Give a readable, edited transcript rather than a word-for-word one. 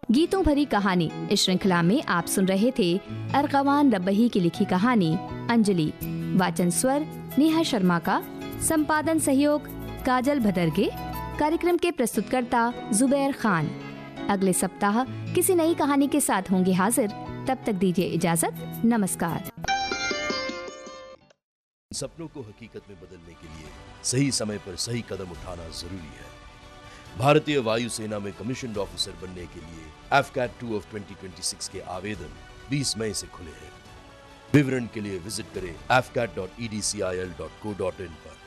गीतों भरी कहानी इस श्रृंखला में आप सुन रहे थे अरगवान रब्बही की लिखी कहानी अंजलि। वाचन स्वर नेहा शर्मा का, संपादन सहयोग काजल भदरगे। कार्यक्रम के प्रस्तुतकर्ता जुबैर खान। अगले सप्ताह किसी नई कहानी के साथ होंगे हाजिर। तब तक दीजिए इजाजत। नमस्कार। सपनों को हकीकत में बदलने के लिए सही समय पर सही कदम उठाना जरूरी है। भारतीय वायुसेना में कमीशन्ड ऑफिसर बनने के लिए AFCAT 2 of 2026 के आवेदन 20 मई से खुले हैं। विवरण के लिए विजिट करें afcat.edcil.co.in पर।